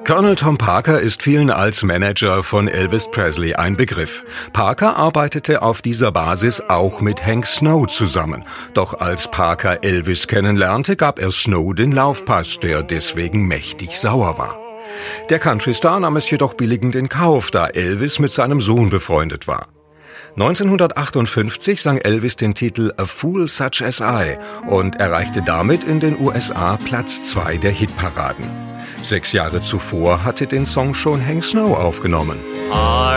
Colonel Tom Parker ist vielen als Manager von Elvis Presley ein Begriff. Parker arbeitete auf dieser Basis auch mit Hank Snow zusammen. Doch als Parker Elvis kennenlernte, gab er Snow den Laufpass, der deswegen mächtig sauer war. Der Countrystar nahm es jedoch billigend in Kauf, da Elvis mit seinem Sohn befreundet war. 1958 sang Elvis den Titel A Fool Such As I und erreichte damit in den USA Platz 2 der Hitparaden. 6 Jahre zuvor hatte den Song schon Hank Snow aufgenommen.